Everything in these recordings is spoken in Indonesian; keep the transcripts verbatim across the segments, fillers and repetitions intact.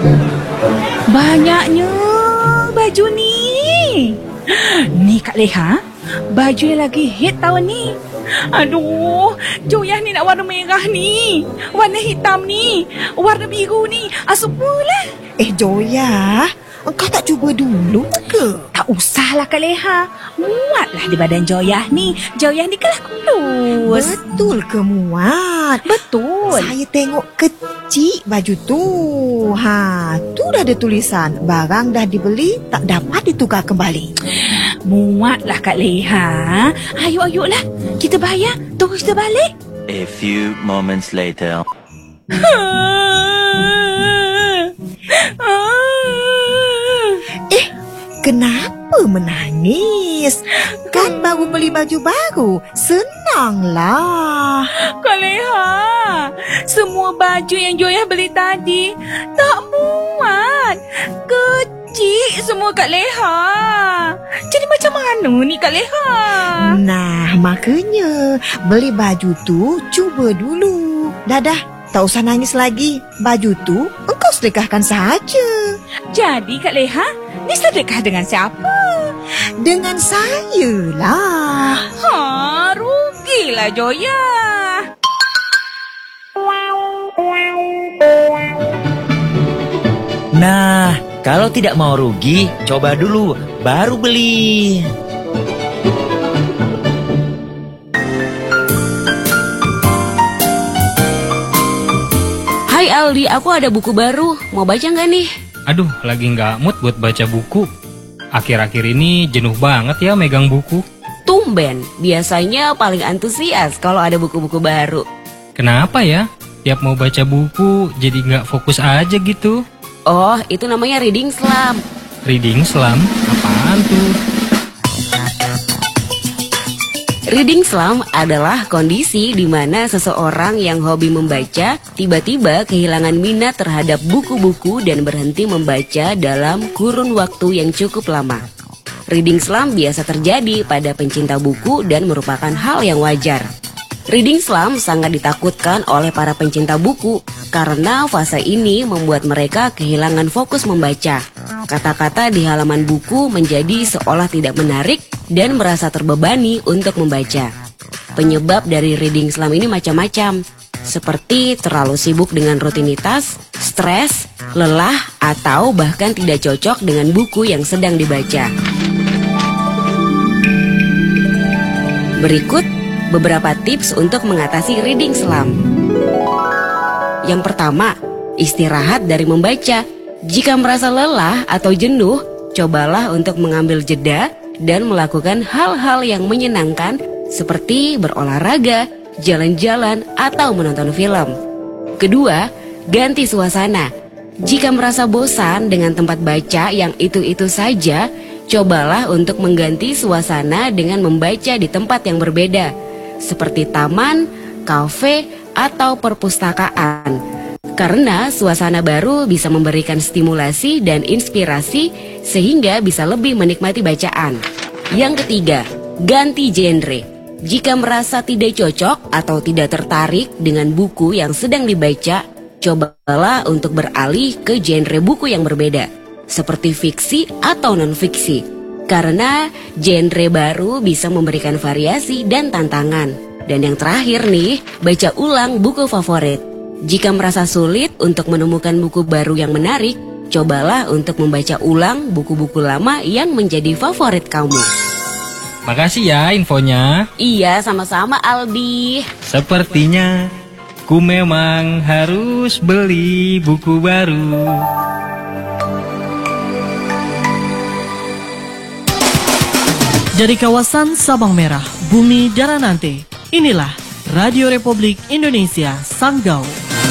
Banyaknya baju ni. Ni Kak Leha, baju yang lagi hit tahun ni. Aduh, Joyah ni nak warna merah ni, warna hitam ni, warna biru ni. Asupalah. Eh Joyah, engkau tak cuba dulu ke? Tak usahlah Kak Leha. Muatlah di badan Joyah ni. Joyah ni kalah kurus. Betul ke muat? Betul. Saya tengok kecil baju tu. Ha, tu dah ada tulisan barang dah dibeli tak dapat ditukar kembali. Muatlah Kak Leha. Ayo-ayolah, kita bayar terus kita balik. A few moments later. Eh, kenapa menangis? Kan baru beli baju baru. Senanglah. Kak Leha, semua baju yang Joyah beli tadi tak muat. Kecil semua Kak Leha. Jadi macam mana ni Kak Leha? Nah, makanya beli baju tu cuba dulu. Dah-dah, tak usah nangis lagi. Baju tu engkau sedekahkan saja. Jadi Kak Leha, ni sedekah dengan siapa? Dengan saya lah. Ha, rugilah Joyah. Nah, kalau tidak mau rugi, coba dulu, baru beli. Hai Aldi, aku ada buku baru. Mau baca nggak nih? Aduh, lagi nggak mood buat baca buku. Akhir-akhir ini jenuh banget ya megang buku. Tumben, biasanya paling antusias kalau ada buku-buku baru. Kenapa ya? Tiap mau baca buku, jadi nggak fokus aja gitu. Oh, itu namanya reading slump. Reading slump? Apaan tuh? Reading slump adalah kondisi di mana seseorang yang hobi membaca tiba-tiba kehilangan minat terhadap buku-buku dan berhenti membaca dalam kurun waktu yang cukup lama. Reading slump biasa terjadi pada pencinta buku dan merupakan hal yang wajar. Reading slump sangat ditakutkan oleh para pencinta buku karena fase ini membuat mereka kehilangan fokus membaca. Kata-kata di halaman buku menjadi seolah tidak menarik dan merasa terbebani untuk membaca. Penyebab dari reading slump ini macam-macam, seperti terlalu sibuk dengan rutinitas, stres, lelah, atau bahkan tidak cocok dengan buku yang sedang dibaca. Berikut beberapa tips untuk mengatasi reading slump. Yang pertama, istirahat dari membaca. Jika merasa lelah atau jenuh, cobalah untuk mengambil jeda dan melakukan hal-hal yang menyenangkan seperti berolahraga, jalan-jalan, atau menonton film. Kedua, ganti suasana. Jika merasa bosan dengan tempat baca yang itu-itu saja, cobalah untuk mengganti suasana dengan membaca di tempat yang berbeda, seperti taman, kafe, atau perpustakaan. Karena suasana baru bisa memberikan stimulasi dan inspirasi sehingga bisa lebih menikmati bacaan. Yang ketiga, ganti genre. Jika merasa tidak cocok atau tidak tertarik dengan buku yang sedang dibaca, cobalah untuk beralih ke genre buku yang berbeda, seperti fiksi atau non-fiksi. Karena genre baru bisa memberikan variasi dan tantangan. Dan yang terakhir nih, baca ulang buku favorit. Jika merasa sulit untuk menemukan buku baru yang menarik, cobalah untuk membaca ulang buku-buku lama yang menjadi favorit kamu. Makasih ya infonya. Iya, sama-sama Aldi. Sepertinya ku memang harus beli buku baru. Dari kawasan Sabang Merah, Bumi Daranante, inilah Radio Republik Indonesia Sanggau.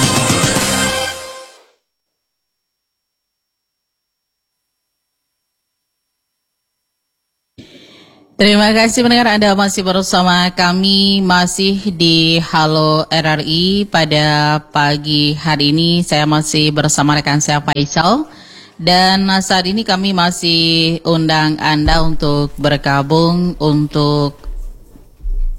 Terima kasih pendengar, Anda masih bersama kami, masih di Halo R R I. Pada pagi hari ini saya masih bersama rekan saya Faisal. Dan saat ini kami masih undang Anda untuk bergabung untuk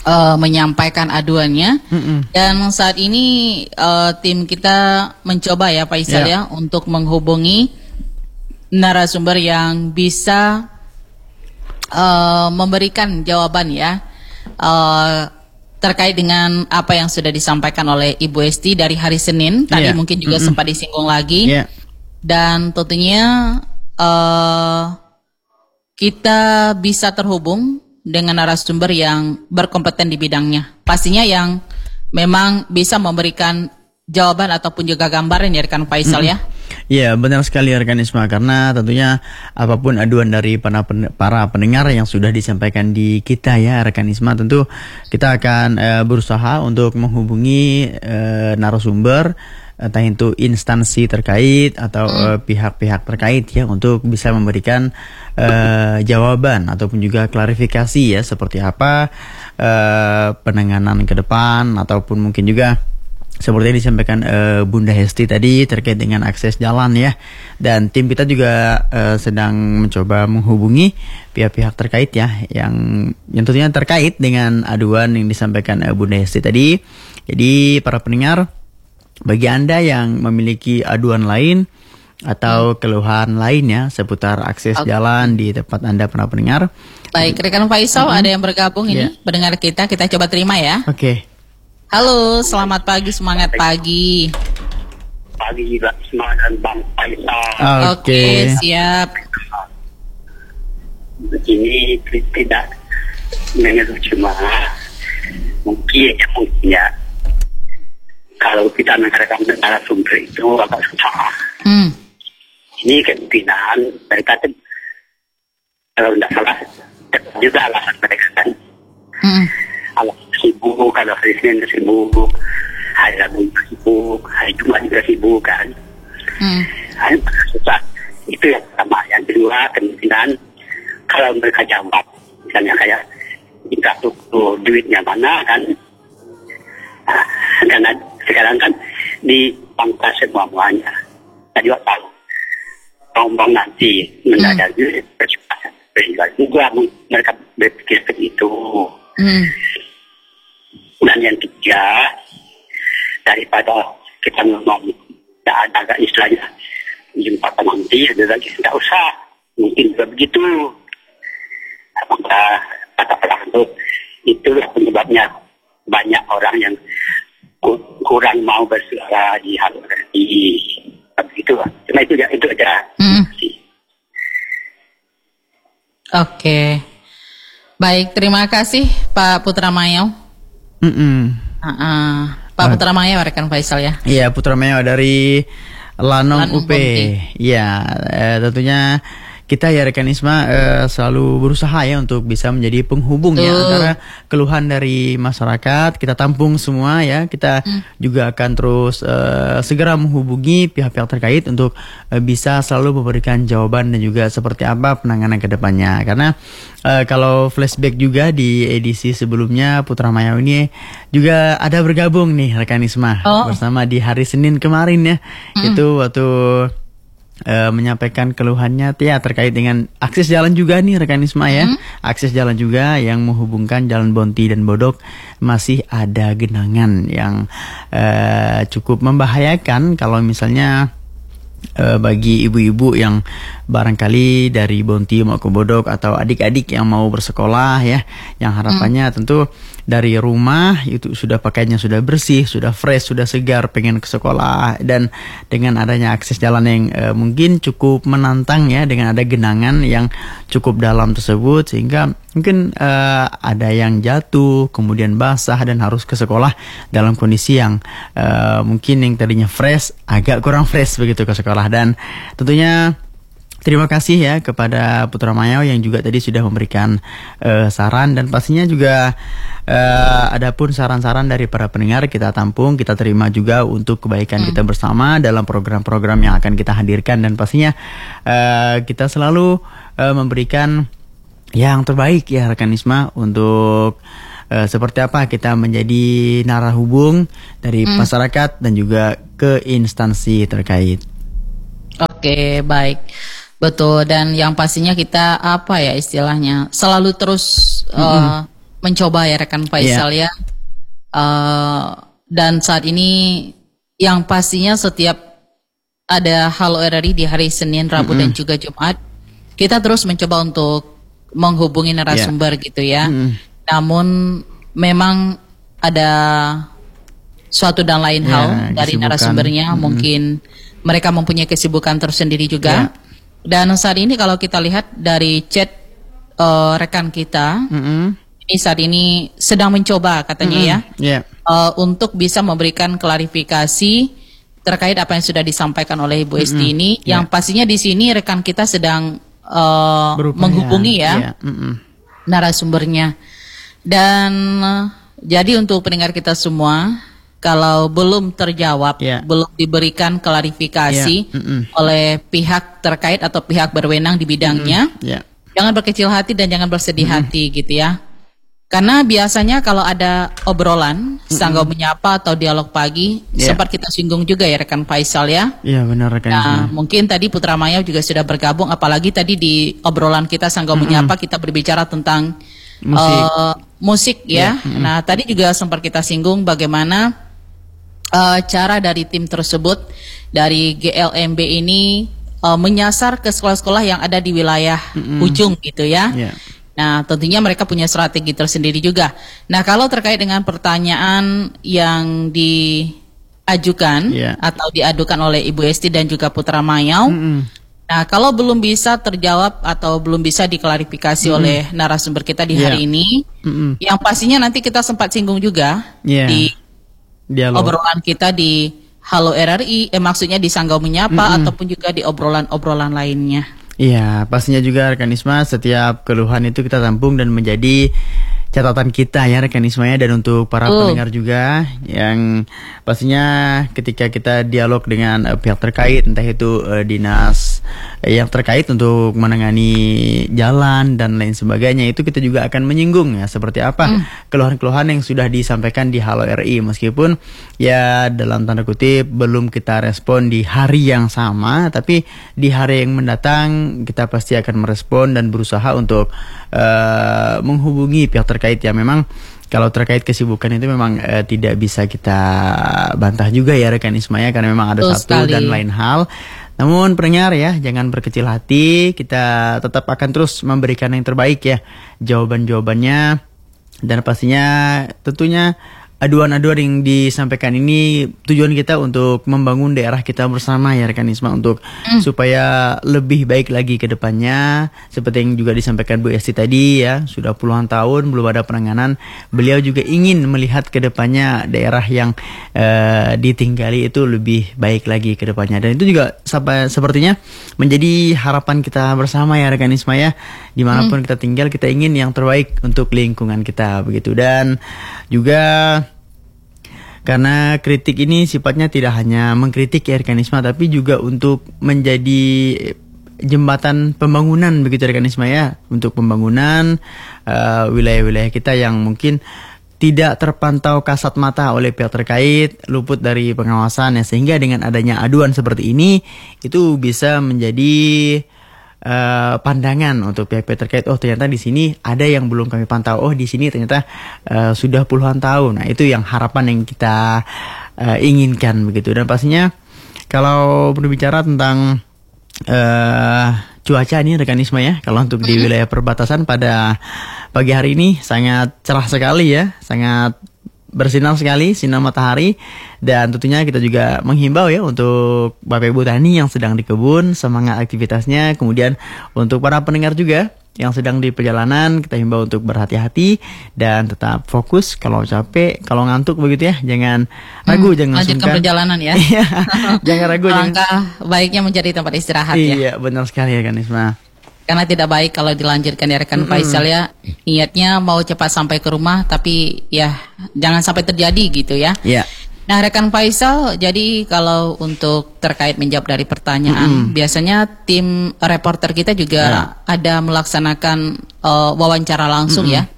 uh, menyampaikan aduannya. Mm-mm. Dan saat ini uh, tim kita mencoba ya Pak Isal Yeah. ya untuk menghubungi narasumber yang bisa uh, memberikan jawaban ya uh, terkait dengan apa yang sudah disampaikan oleh Ibu Esti dari hari Senin. Tadi Yeah. mungkin juga Mm-mm. sempat disinggung lagi. Yeah. Dan tentunya uh, kita bisa terhubung dengan narasumber yang berkompeten di bidangnya. Pastinya yang memang bisa memberikan jawaban ataupun juga gambaran ya rekan Faisal ya. Iya, benar sekali rekan Isma, karena tentunya apapun aduan dari para, pen- para pendengar yang sudah disampaikan di kita ya rekan Isma, tentu kita akan eh, berusaha untuk menghubungi eh, narasumber, entah itu instansi terkait atau eh, pihak-pihak terkait ya, untuk bisa memberikan eh, jawaban ataupun juga klarifikasi ya, seperti apa eh, penanganan ke depan, ataupun mungkin juga seperti yang disampaikan uh, Bunda Hesti tadi terkait dengan akses jalan ya. Dan tim kita juga uh, sedang mencoba menghubungi pihak-pihak terkait ya, yang yang tentunya terkait dengan aduan yang disampaikan uh, Bunda Hesti tadi. Jadi para pendengar, bagi Anda yang memiliki aduan lain atau keluhan lainnya seputar akses Okay. jalan di tempat Anda para pendengar. Baik, rekan Faisal Mm-hmm. ada yang bergabung ini Yeah. pendengar kita, kita coba terima ya. Oke. Okay. Halo, selamat pagi, semangat pagi. Pagi juga semangat Bang Faisal. Oke, siap. Ini tidak mengeluh, cuma mungkin ya mungkin ya kalau kita mengadakan narasumber itu agak susah. Hmm. Ini kemungkinan mereka tuh, kalau tidak salah juga alasan mereka kan. Hmm. Alasan sibuk, kalau hari Senin sibuk, hari Rabu sibuk, hari Jumat juga sibuk kan. Hmm. Hari susah. Itu yang pertama. Yang kedua kemungkinan kalau mereka jawab, misalnya kayak minta tuh tuh duitnya mana kan. Nah, karena sekarang kan di pangkas semua-muanya. Tadi waktu tahu. Bang-bang nanti mendadak duit percepatan. Juga mereka berpikir begitu. Hmm. Dan yang ketiga, daripada kita ngomong tidak ada agak istilahnya jumpa nanti ada lagi, tidak usah, mungkin juga begitu. Maka kata orang itu itulah penyebabnya banyak orang yang ku- kurang mau bersuara di hal ini. Begitu, cuma itu aja, itu aja. Hmm. Oke. Baik, terima kasih Pak Putra Mayau. Mm-mm. Uh-uh. Pak Putra Mayau rekan Faisal ya. Iya, Putra Mayau dari Lanong, Lanong U P. Iya, eh, tentunya kita ya rekan Isma eh, selalu berusaha ya untuk bisa menjadi penghubung ya Betul. antara keluhan dari masyarakat. Kita tampung semua ya. Kita juga akan terus eh, segera menghubungi pihak-pihak terkait untuk eh, bisa selalu memberikan jawaban dan juga seperti apa penanganan ke depannya. Karena eh, kalau flashback juga di edisi sebelumnya, Putra Mayau ini juga ada bergabung nih rekan Isma Oh. bersama di hari Senin kemarin ya. Itu waktu Uh, menyampaikan keluhannya ya terkait dengan akses jalan juga nih rekan Isma ya. Hmm. Akses jalan juga yang menghubungkan Jalan Bonti dan Bodok masih ada genangan yang uh, cukup membahayakan kalau misalnya uh, bagi ibu-ibu yang barangkali dari Bonti mau ke Bodok atau adik-adik yang mau bersekolah ya, yang harapannya hmm. tentu dari rumah itu sudah pakaiannya sudah bersih, sudah fresh, sudah segar, pengen ke sekolah, dan dengan adanya akses jalan yang e, mungkin cukup menantang ya, dengan ada genangan yang cukup dalam tersebut sehingga mungkin e, ada yang jatuh kemudian basah dan harus ke sekolah dalam kondisi yang e, mungkin yang tadinya fresh agak kurang fresh begitu ke sekolah. Dan tentunya terima kasih ya kepada Putra Mayau yang juga tadi sudah memberikan uh, saran, dan pastinya juga uh, adapun saran-saran dari para pendengar kita tampung, kita terima juga untuk kebaikan hmm. kita bersama dalam program-program yang akan kita hadirkan, dan pastinya uh, kita selalu uh, memberikan yang terbaik ya rekan Isma untuk uh, seperti apa kita menjadi narahubung dari hmm. masyarakat dan juga ke instansi terkait. Oke, baik. Betul, dan yang pastinya kita apa ya istilahnya selalu terus uh, mencoba ya rekan Faisal ya. Uh, dan saat ini yang pastinya setiap ada Halo R R I di hari Senin, Rabu mm-hmm. dan juga Jumat, kita terus mencoba untuk menghubungi narasumber yeah. gitu ya. Mm-hmm. Namun memang ada suatu dan lain yeah, hal dari kesibukan. narasumbernya, mm-hmm. mungkin mereka mempunyai kesibukan tersendiri juga. Yeah. Dan saat ini kalau kita lihat dari chat uh, rekan kita, mm-hmm. ini saat ini sedang mencoba katanya mm-hmm. ya, yeah. uh, untuk bisa memberikan klarifikasi terkait apa yang sudah disampaikan oleh Ibu Esti mm-hmm. ini. Yeah. Yang pastinya di sini rekan kita sedang uh, menghubungi ya yeah. mm-hmm. narasumbernya. Dan uh, jadi untuk pendengar kita semua, kalau belum terjawab, yeah. belum diberikan klarifikasi yeah. mm-hmm. oleh pihak terkait atau pihak berwenang di bidangnya, mm-hmm. yeah. jangan berkecil hati dan jangan bersedih mm-hmm. hati gitu ya. Karena biasanya kalau ada obrolan, mm-hmm. Sanggau Menyapa atau dialog pagi, yeah. sempat kita singgung juga ya rekan Faisal ya. Iya yeah, benar rekan. Nah, mungkin tadi Putra Maya juga sudah bergabung, apalagi tadi di obrolan kita Sanggau mm-hmm. Menyapa kita berbicara tentang musik, uh, musik ya. Yeah. Mm-hmm. Nah, tadi juga sempat kita singgung bagaimana Uh, cara dari tim tersebut dari G L M B ini uh, menyasar ke sekolah-sekolah yang ada di wilayah mm-hmm. ujung gitu ya. Yeah. Nah, tentunya mereka punya strategi tersendiri juga. Nah, kalau terkait dengan pertanyaan yang diajukan yeah. atau diadukan oleh Ibu Esti dan juga Putra Mayau, mm-hmm. nah kalau belum bisa terjawab atau belum bisa diklarifikasi mm-hmm. oleh narasumber kita di yeah. hari ini, mm-hmm. yang pastinya nanti kita sempat singgung juga yeah. di dialog. Obrolan kita di Halo R R I, eh, maksudnya di Sanggau Menyapa mm-hmm. ataupun juga di obrolan-obrolan lainnya. Iya, pastinya juga rekan Isma, setiap keluhan itu kita tampung dan menjadi catatan kita ya rekan Isma ya, dan untuk para uh. pendengar juga yang pastinya ketika kita dialog dengan uh, pihak terkait, entah itu uh, dinas uh, yang terkait untuk menangani jalan dan lain sebagainya, itu kita juga akan menyinggung ya seperti apa mm. keluhan-keluhan yang sudah disampaikan di Halo R I, meskipun ya dalam tanda kutip belum kita respon di hari yang sama, tapi di hari yang mendatang kita pasti akan merespon dan berusaha untuk uh, menghubungi pihak terkait. Terkait ya, memang kalau terkait kesibukan itu memang eh, tidak bisa kita bantah juga ya rekan Ismaya, karena memang ada Betul satu sekali. dan lain hal. Namun pendengar ya, jangan berkecil hati, kita tetap akan terus memberikan yang terbaik ya jawaban-jawabannya, dan pastinya tentunya aduan-aduan yang disampaikan ini tujuan kita untuk membangun daerah kita bersama ya rekan Isma, untuk mm. supaya lebih baik lagi ke depannya. Seperti yang juga disampaikan Bu Esti tadi ya, sudah puluhan tahun belum ada penanganan. Beliau juga ingin melihat ke depannya daerah yang uh, ditinggali itu lebih baik lagi ke depannya. Dan itu juga sampai, sepertinya menjadi harapan kita bersama ya rekan Isma ya. Dimanapun mm. kita tinggal, kita ingin yang terbaik untuk lingkungan kita begitu. Dan juga karena kritik ini sifatnya tidak hanya mengkritik ya rekan Isma, tapi juga untuk menjadi jembatan pembangunan begitu rekan Isma ya, untuk pembangunan uh, wilayah-wilayah kita yang mungkin tidak terpantau kasat mata oleh pihak terkait, luput dari pengawasan ya, sehingga dengan adanya aduan seperti ini itu bisa menjadi Uh, pandangan untuk pihak-pihak terkait. Oh ternyata di sini ada yang belum kami pantau. Oh di sini ternyata uh, sudah puluhan tahun. Nah itu yang harapan yang kita uh, inginkan begitu. Dan pastinya kalau berbicara tentang uh, cuaca ini rekan Isma ya, kalau untuk di wilayah perbatasan pada pagi hari ini sangat cerah sekali ya, sangat bersinar sekali sinar matahari. Dan tentunya kita juga menghimbau ya untuk Bapak Ibu Tani yang sedang di kebun, semangat aktivitasnya. Kemudian untuk para pendengar juga yang sedang di perjalanan, kita himbau untuk berhati-hati dan tetap fokus. Kalau capek, kalau ngantuk begitu ya, jangan ragu, hmm, jangan lanjutkan sungkan perjalanan ya. Jangan ragu. Langkah jangan... baiknya mencari tempat istirahat iya, ya. Iya benar sekali ya kan Isma. Karena tidak baik kalau dilanjutkan ya rekan mm-hmm. Faisal ya. Niatnya mau cepat sampai ke rumah, tapi ya jangan sampai terjadi gitu ya. Iya. Yeah. Nah rekan Faisal, jadi kalau untuk terkait menjawab dari pertanyaan, mm-hmm. biasanya tim reporter kita juga yeah. ada melaksanakan uh, wawancara langsung mm-hmm. ya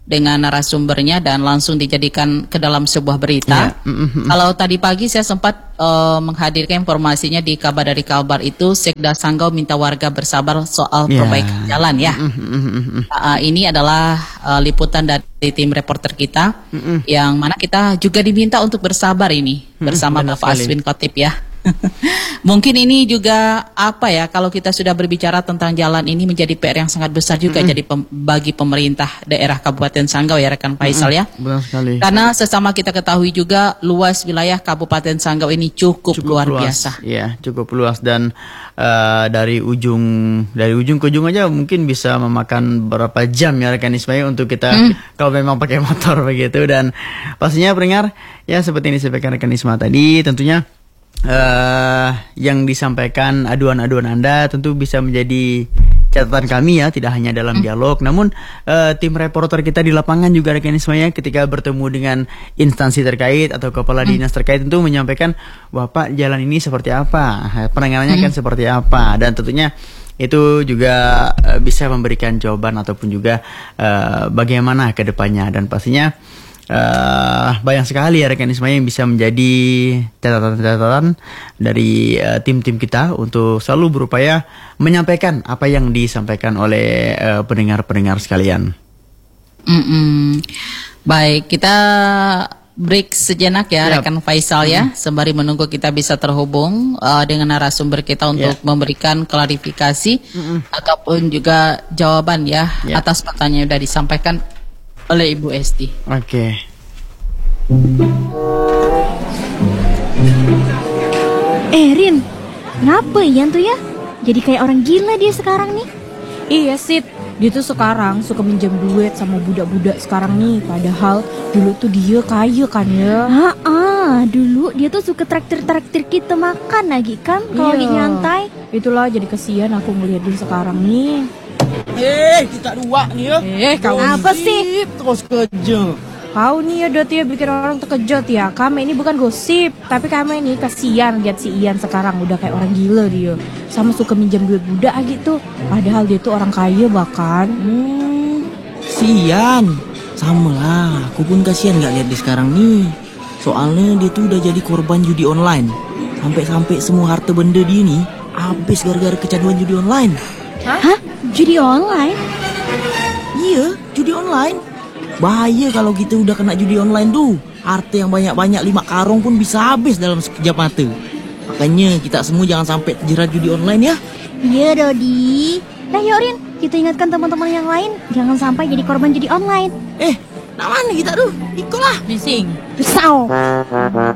dengan narasumbernya dan langsung dijadikan ke dalam sebuah berita. Ya. Mm-hmm. Kalau tadi pagi saya sempat uh, menghadirkan informasinya di kabar dari Kalbar itu, Sekda Sanggau minta warga bersabar soal Ya. perbaikan jalan ya. Mm-hmm. Uh, ini adalah uh, liputan dari tim reporter kita, Mm-hmm. yang mana kita juga diminta untuk bersabar ini bersama benar Bapak sekali. Aswin Khotib ya. Mungkin ini juga apa ya, kalau kita sudah berbicara tentang jalan ini menjadi P R yang sangat besar juga Mm-mm. jadi pem- bagi pemerintah daerah Kabupaten Sanggau ya rekan Faisal ya. Benar sekali. Karena sesama kita ketahui juga luas wilayah Kabupaten Sanggau ini cukup, luar luas. biasa. Iya, cukup luas dan uh, dari ujung dari ujung ke ujung aja mungkin bisa memakan berapa jam ya rekan Ismail untuk kita Hmm. kalau memang pakai motor begitu. Dan pastinya pendengar ya seperti yang disampaikan rekan Isma tadi, tentunya uh, yang disampaikan aduan-aduan Anda tentu bisa menjadi catatan kami ya, tidak hanya dalam dialog, namun uh, tim reporter kita di lapangan juga rekan Ismaya ketika bertemu dengan instansi terkait atau kepala dinas terkait tentu menyampaikan, Bapak jalan ini seperti apa, penanganannya kan seperti apa, dan tentunya itu juga uh, bisa memberikan jawaban ataupun juga uh, bagaimana ke depannya. Dan pastinya uh, banyak sekali ya rekan Ismaya yang bisa menjadi catatan-catatan dari uh, tim-tim kita untuk selalu berupaya menyampaikan apa yang disampaikan oleh uh, pendengar-pendengar sekalian. Mm-mm. Baik, kita break sejenak ya Yap. rekan Faisal ya, sembari menunggu kita bisa terhubung uh, dengan narasumber kita untuk Ya. memberikan klarifikasi Mm-mm. ataupun juga jawaban ya, Ya. atas pertanyaan yang sudah disampaikan oleh Ibu Esti. Oke. Eh Rin, kenapa Ian tuh ya? Jadi kayak orang gila dia sekarang nih. Iya Sid, dia tuh sekarang suka minjem duit sama budak-budak sekarang nih. Padahal dulu tuh dia kaya kan ya. Ah, ah, dulu dia tuh suka traktir-traktir kita makan lagi kan kalau Iya. lagi nyantai. Itulah jadi kesian aku ngeliat dia sekarang nih. Eh, kita dua nih ya. Eh, kau Apa sih? Terus kerja. Kau nih ya Dot ya bikin orang terkejut ya. Kami ini bukan gosip, tapi kami ini kasihan lihat si Ian sekarang udah kayak orang gila dia. Sama suka minjem duit budak gitu. Padahal dia tuh orang kaya bahkan. Hmm, sian. Sama lah, aku pun kasihan gak lihat dia sekarang nih. Soalnya dia tuh udah jadi korban judi online. Sampai-sampai semua harta benda dia nih habis gara-gara kecanduan judi online. Hah? Judi online? Iya, judi online. Bahaya kalau kita udah kena judi online tuh. Harta yang banyak-banyak lima karung pun bisa habis dalam sekejap mata. Makanya kita semua jangan sampai terjerat judi online ya. Iya Dodi. Nah yuk Rin, kita ingatkan teman-teman yang lain jangan sampai jadi korban judi online. Eh, nak mana kita tuh? Ikutlah. Bising. Risau.